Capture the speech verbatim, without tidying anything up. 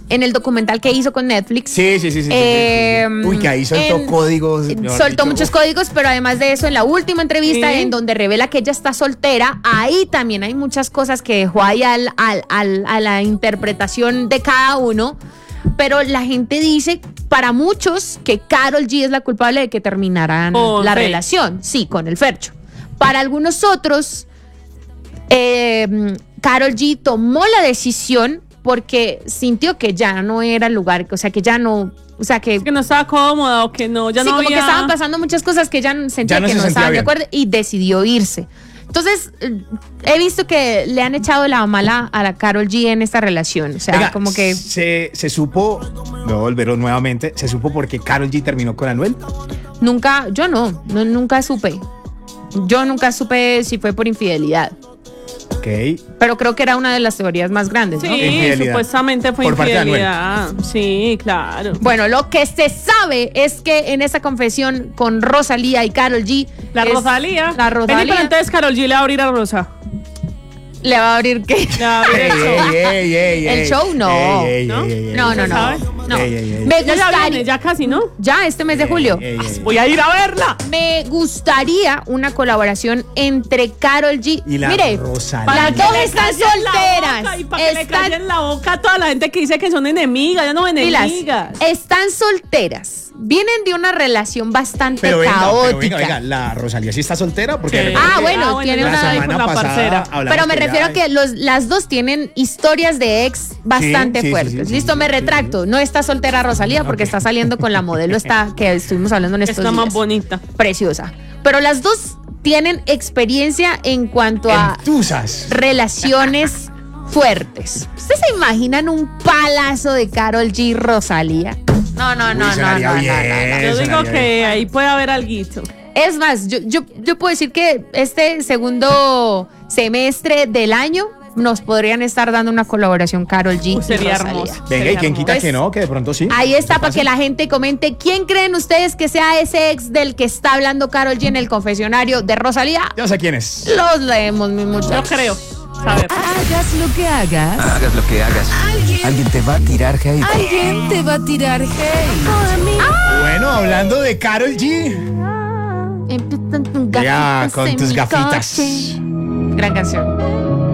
en el documental que hizo con Netflix. Sí, sí, sí. sí, eh, sí, sí. Uy, que ahí soltó en, códigos. Soltó muchos códigos, pero además de eso, en la última entrevista, ¿Sí? en donde revela que ella está soltera, ahí también hay muchas cosas que dejó ahí al, al, al, a la interpretación de cada uno. Pero la gente dice, para muchos, que Karol G es la culpable de que terminaran Con la Fe. relación. Sí, con el Fercho. Para algunos otros, eh, Karol G tomó la decisión porque sintió que ya no era el lugar, o sea, que ya no, o sea, que... Que no estaba cómoda o que no, ya sí, no como había... que estaban pasando muchas cosas que ya sentía Ya no que se no sentía estaban de bien. acuerdo y decidió irse. Entonces, eh, he visto que le han echado la mala a la Karol G en esta relación. O sea, Venga, como que Se, se supo, voy a volver nuevamente, se supo por qué Karol G terminó con Anuel. nunca, yo no, no, nunca supe. Yo nunca supe si fue por infidelidad. Ok. Pero creo que era una de las teorías más grandes, ¿no? Sí, Infidelidad. supuestamente fue Por parte de Anuel. infidelidad. Sí, claro. Bueno, lo que se sabe es que en esa confesión con Rosalía y Karol G. La es- Rosalía. La Vení, Rosalía. pero entonces Karol G le va a abrir a Rosa. ¿Le va a abrir qué? Le va a abrir el Ey, show. ey, ey, ey, El ey. show, no. Ey, ey, ¿No? ey, ey, ey. No, no, no. ¿Sabes? no. Ey, ey, ey. Me Ya, ya gustaría. viene, ya casi, ¿no? Ya, este mes de julio. Ey, ey, ey. Voy a ir a verla. Me gustaría una colaboración entre Karol G. Y la Mire, Rosalía. las Para dos que le están callen la solteras. boca Y para que le Están- callen la boca a toda la gente que dice que son enemigas, ya no pilas, enemigas. están solteras. Vienen de una relación bastante Pero venga, caótica. pero venga, venga, la Rosalía sí está soltera porque Sí. de repente Ah, bueno, tiene la una- semana con la pasada parcera. hablamos Pero me que refiero ya- a que los, las dos tienen historias de ex bastante Sí, sí, fuertes. sí, sí, Listo, sí, me sí, retracto. No está soltera Rosalía porque Ok. está saliendo con la modelo esta que estuvimos hablando en estos Está más días. bonita. Preciosa. Pero las dos tienen experiencia en cuanto a Entusas. relaciones fuertes. ¿Ustedes se imaginan un palazo de Karol G y Rosalía? No, no, no, Uy, no, no, sonaría no, no, bien. no. Yo Eso digo nadie que ahí puede haber alguito. Es más, yo, yo, yo puedo decir que este segundo semestre del año nos podrían estar dando una colaboración Karol G Uy, y sería Rosalía. hermoso. Venga, ¿y Sería quién quita hermoso. que no? Que de pronto sí. Ahí está ¿Qué para pasa? que la gente comente quién creen ustedes que sea ese ex del que está hablando Karol G en el confesionario de Rosalía. Ya sé quién es. Los leemos, mi Yo muchachos. creo. Saber. Hagas lo que hagas, Hagas lo que hagas. Alguien te va a tirar hate. alguien te va a tirar hate. Bueno, hablando de Karol G. Empiezan tus Ya, gafitas con en tus mi gafitas. coche. Gran canción.